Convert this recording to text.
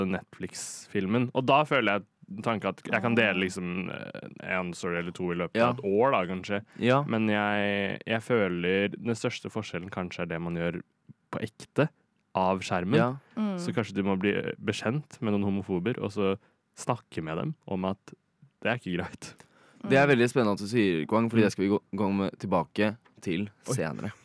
Netflix-filmen. Og da føler jeg tanken at jeg kan dele liksom en story eller to i løpet av et år, da, kanskje. Ja. Men jeg føler den største forskjellen kanskje er det man gjør på ekte av skjermen. Ja. Så kanskje du må bli bekjent med noen homofober, og så snakke med dem om at det er ikke greit. Det er veldig spennende at du sier, Kwang, fordi det skal vi gå tilbake til senere.